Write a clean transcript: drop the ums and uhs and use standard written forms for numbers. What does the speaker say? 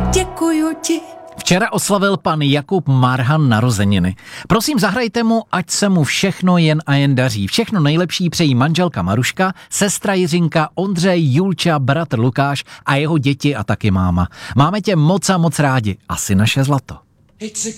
Děkuju ti. Včera oslavil pan Jakub Marhan narozeniny. Prosím, zahrajte mu, ať se mu všechno jen a jen daří. Všechno nejlepší přejí manželka Maruška, sestra Jiřinka, Ondřej, Julča, bratr Lukáš a jeho děti a taky máma. Máme tě moc a moc rádi. Asi naše zlato.